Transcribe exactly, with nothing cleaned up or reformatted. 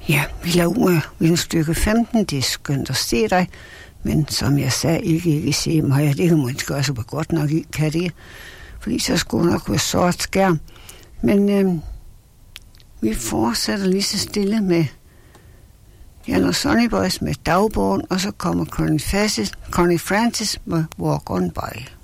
Ja, vi laver en stykke femten, det er skønt at se dig, men som jeg sagde, ikke, ikke se mig, det kan måske også være godt nok, kan det, fordi så skulle nok være sort skærm. Men øh, vi fortsætter lige så stille med Jan og Sonny Boys med Dagbogen, og så kommer Connie Francis, Connie Francis med Walk On By.